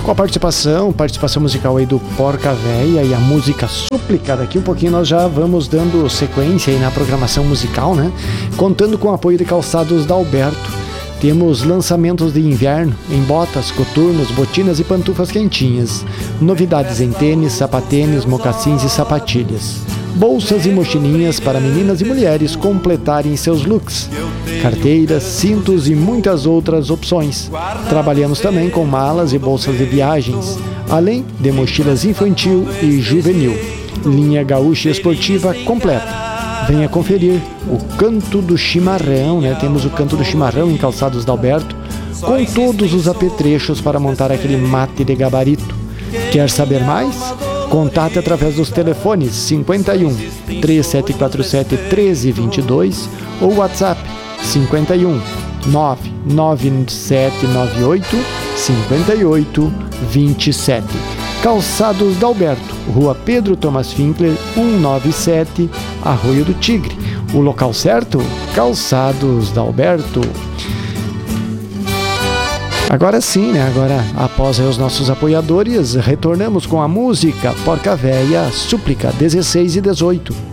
Com a participação musical aí do Porca Véia e a música Súplica. Daqui um pouquinho nós já vamos dando sequência aí na programação musical, né? Contando com o apoio de Calçados Dalberto. Temos lançamentos de inverno em botas, coturnos, botinas e pantufas quentinhas. Novidades em tênis, sapatênis, mocassins e sapatilhas. Bolsas e mochilinhas para meninas e mulheres completarem seus looks. Carteiras, cintos e muitas outras opções. Trabalhamos também com malas e bolsas de viagens, além de mochilas infantil e juvenil. Linha gaúcha esportiva completa. Venha conferir o Canto do Chimarrão, né? Temos o Canto do Chimarrão em Calçados Dalberto, com todos os apetrechos para montar aquele mate de gabarito. Quer saber mais? Contate através dos telefones 51 3747 1322 ou WhatsApp 51 99798 5827. Calçados Dalberto, Rua Pedro Thomas Finkler, 197, Arroio do Tigre. O local certo? Calçados Dalberto. Agora sim, né? Agora, após os nossos apoiadores, retornamos com a música Porca Véia, Súplica 16 e 18.